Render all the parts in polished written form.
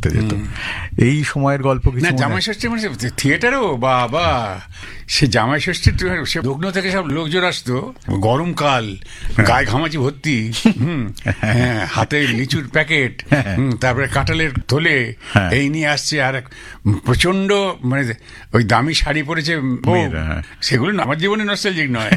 করতে যেত। এই সময়ের গল্প কিছু? না, জামাই ষষ্ঠী মানে থিয়েটারও বাবা, সে জামাই ষষ্ঠীর সে লগ্ন থেকে সব লোকজন আসতো, গরমকাল, গায়ে ঘামাচি ভর্তি, হাতে লিচুর প্যাকেট, তারপরে কাঁঠালের থলে এই নিয়ে আসছে, আর প্রচন্ড মানে ওই দামি শাড়ি পরেছে, সেগুলো আমার জীবনে নস্টালজিক নয়,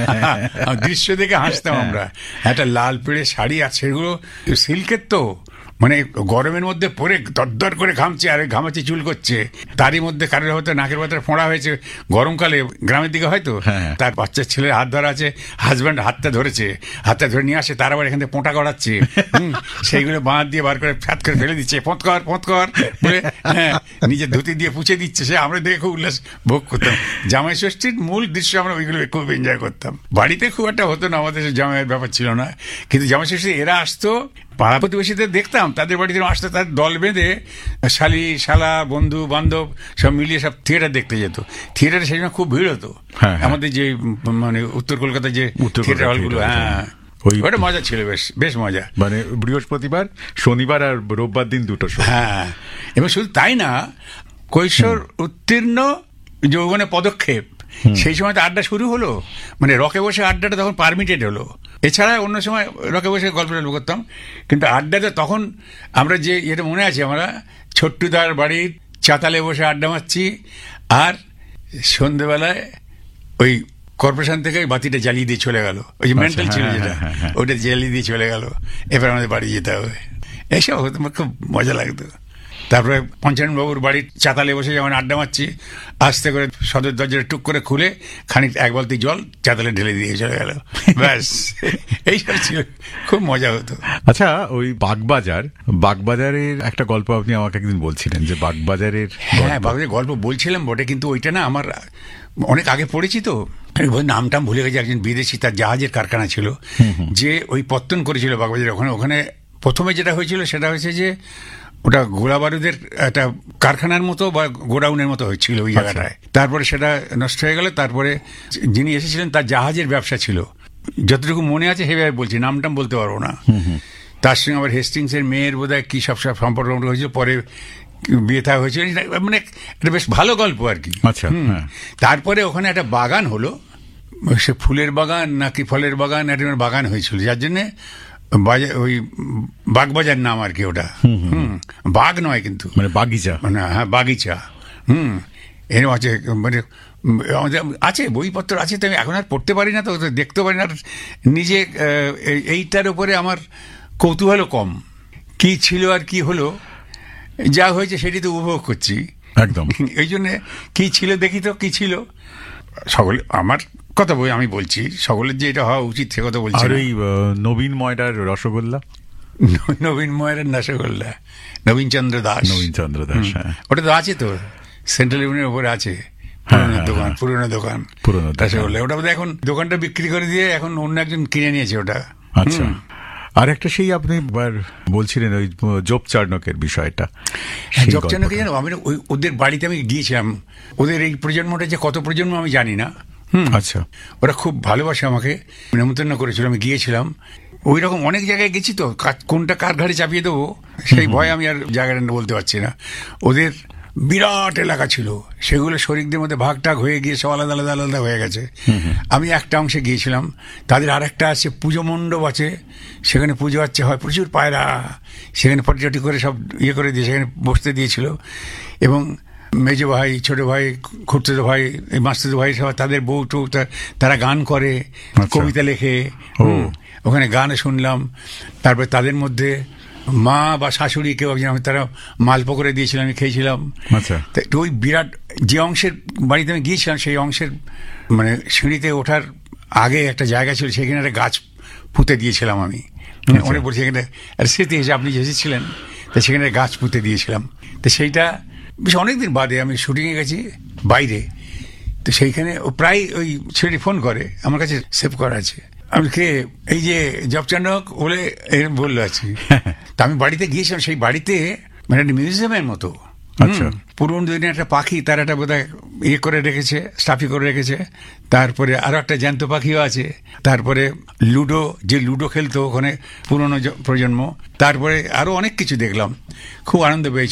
দৃশ্য দেখে হাসতাম আমরা। একটা লাল পেড়ে শাড়ি, আর সেগুলো সিল্কের, তো মানে গরমের মধ্যে পরে দরদর করে ঘামছে, আর ঘামাচি চুল করছে, তারই মধ্যে কারোর হয়তো নাকের ভেতরে ফোঁড়া হয়েছে, গরমকালে গ্রামের দিকে হয়তো, তার বাচ্চার ছেলের হাত ধরা আছে, হাজব্যান্ড হাতটা ধরেছে, হাতটা ধরে নিয়ে আসে, তার আবার এখান থেকে পোঁটা করাচ্ছে, সেইগুলো বাঁধ দিয়ে বার করে ফ্যাত করে ফেলে দিচ্ছে, পথ কর বলে, নিজের ধুতি দিয়ে পুছে দিচ্ছে। সে আমরা দেখে খুব উল্লাস ভোগ করতাম। জামাই ষষ্ঠীর মূল দৃশ্য আমরা ওইগুলো খুব এনজয় করতাম। বাড়িতে খুব একটা হতো না, আমাদের জামাইয়ের ব্যাপার ছিল না, কিন্তু জামাই ষষ্ঠী এরা আসতো, পাড়া প্রতিবেশীদের দেখতাম, তাদের বাড়িতে আসতো, তাদের দল বেঁধে শালি শালা বন্ধু বান্ধব সব মিলিয়ে সব থিয়েটার দেখতে যেত। থিয়েটারে সেই সময় খুব ভিড় হতো, আমাদের যে মানে উত্তর কলকাতায় যে থিয়েটার হলগুলো, ওটা মজা ছিল, বেশ মজা। মানে বৃহস্পতিবার, শনিবার আর রোববার দিন দুটো শো। হ্যাঁ, এবং শুধু তাই না, কৈশোর উত্তীর্ণ যৌবনে পদক্ষেপ, সেই সময় তো আড্ডা শুরু হলো, মানে রকে বসে আড্ডাটা তখন পারমিটেড হলো। এছাড়া অন্য সময় রকে বসে গল্প করতাম, কিন্তু আড্ডাতে তখন আমরা যে এটা মনে আছে, আমরা ছোট্টুদার বাড়ির চাতালে বসে আড্ডা মারছি, আর সন্ধ্যেবেলায় ওই কর্পোরেশন থেকে বাতিটা জ্বালিয়ে দিয়ে চলে গেল, ওই যে মেন্টাল ছিল যেটা, ওটা জ্বালিয়ে দিয়ে চলে গেল, এবার আমাদের বাড়ি যেতে হবে। এইসব হতো, আমার খুব মজা লাগতো। তারপরে পঞ্চাননবাবুর বাড়ির চাতালে বসে যখন আড্ডা মারছি, আস্তে করে সদর দরজাটা টুক করে খুলে খানিক এক বালতি জল চাতালে ঢেলে দিয়ে চলে গেল, ব্যাস। এইসব ছিল, খুব মজা হতো। আচ্ছা, ওই বাগবাজারের একটা গল্প আপনি আমাকে একদিন বলছিলেন, যে বাগবাজারের। হ্যাঁ, বাগবাজারের গল্প বলছিলাম বটে, কিন্তু ওইটা না আমার অনেক আগে পড়েছি, তো নামটাম ভুলে গেছি। একজন বিদেশি, তার জাহাজের কারখানা ছিল, যে ওই পত্তন করেছিল বাগবাজারে। ওখানে প্রথমে যেটা হয়েছিল সেটা হয়েছে যে ওটা গোলা বারুদের একটা কারখানার মতো বা গোডাউনের মতো হয়েছিল ওই জায়গাটায়। তারপরে সেটা নষ্ট হয়ে গেল। তারপরে যিনি এসেছিলেন তার জাহাজের ব্যবসা ছিল, যতটুকু মনে আছে সেভাবে বলছি, নামটাম বলতে পারবো না। তার সঙ্গে আবার হেস্টিংসের মেয়ের বোধহয় কি সব সম্পর্ক হয়েছিল, পরে বিয়ে থা হয়েছিল, মানে এটা বেশ ভালো গল্প আর কি। তারপরে ওখানে একটা বাগান হলো, সে ফুলের বাগান নাকি ফলের বাগান, একটা বাগান হয়েছিল, যার জন্যে ওই বাগবাজার নাম আর কি ওটা। বাগ নয় কিন্তু, মানে বাগিচা, মানে হ্যাঁ বাগিচা। এরকম আছে, মানে আমাদের আছে বইপত্র আছে, তো আমি এখন আর পড়তে পারি না, তো দেখতে পারি না। নিজে এইটার উপরে আমার কৌতূহলও কম, কি ছিল আর কি হলো, যা হয়েছে সেটি তো উপভোগ করছি একদম। এই জন্যে কি ছিল দেখি তো কি ছিল। সকলে আমার কথা আমি বলছি, সকলের যে এটা হওয়া উচিত সে কথা বলছি। আর ওই নবীন ময়রার রসগোল্লা, নবীন ময়রার রসগোল্লা, নবীনচন্দ্র দাস, ওটা তো আছে তো, সেন্ট্রাল ইউনিয়নের উপরে আছে দোকান, পুরোনো দোকান রসগোল্লা। ওটা বোধহয় এখন দোকানটা বিক্রি করে দিয়ে এখন অন্য একজন কিনে নিয়েছে ওটা। আচ্ছা, আর একটা সেই আপনি বলছিলেন ওই জব চার্নকের বিষয়টা। জব চার্নকে জানো, আমি ওদের বাড়িতে আমি গিয়েছিলাম। ওদের এই প্রজন্মটা যে কত প্রজন্ম আমি জানি না। আচ্ছা, ওরা খুব ভালোবাসে, আমাকে নেমন্তন্ন করেছিল, আমি গিয়েছিলাম। ওই রকম অনেক জায়গায় গেছি, তো কোনটা কার ঘাড়ে চাপিয়ে দেবো সেই ভয় আমি আর জায়গাটা বলতে পারছি না। ওদের বিরাট এলাকা ছিল, সেগুলো শরিকদের মধ্যে ভাগ টাগ হয়ে গিয়ে সব আলাদা আলাদা আলাদা হয়ে গেছে। আমি একটা অংশে গিয়েছিলাম, তাদের আর একটা আছে পুজো মণ্ডপ আছে, সেখানে পুজো হচ্ছে, হয় প্রচুর পায়রা, সেখানে পটিটটি করে সব ইয়ে করে দিয়ে সেখানে বসতে দিয়েছিল। এবং মেজো ভাই, ছোট ভাই, খুড়তুতো ভাই, মাস্তুতো ভাই সব, তাদের বউ টু তারা গান করে, কবিতা লেখে, ওখানে গান শুনলাম। তারপরে তাদের মধ্যে মা বা শাশুড়ি কেউ একজন, আমি তারা মালপো করে দিয়েছিলাম, আমি খেয়েছিলাম। ওই বিরাট যে অংশের বাড়িতে আমি গিয়েছিলাম, সেই অংশের মানে সিঁড়িতে ওঠার আগে একটা জায়গা ছিল, সেখানে একটা গাছ পুঁতে দিয়েছিলাম আমি। অনেক বলছি, এখানে স্মৃতি হিসেবে আপনি এসেছিলেন, তো সেখানে গাছ পুঁতে দিয়েছিলাম। তো সেইটা বেশ অনেকদিন বাদে আমি শুটিংয়ে গেছি বাইরে, তো সেইখানে ও প্রায় ওই ছেলেটি ফোন করে, আমার কাছে সেভ করা আছে। আমি কে, এই যে জব চার্নক বলে এরকম বললো আছি। তা আমি বাড়িতে গিয়েছিলাম, সেই বাড়িতে মানে একটা মিউজিয়ামের মতো, পুরনো দিনের একটা পাখি, তার একটা বোধহয় ইয়ে করে রেখেছে, স্টাফি করে রেখেছে। তারপরে আরো একটা জ্যান্ত পাখিও আছে। তারপরে লুডো, যে লুডো খেলতো ওখানে পুরনো প্রজন্ম। তারপরে আরো অনেক কিছু দেখলাম, খুব আনন্দ পেয়েছি।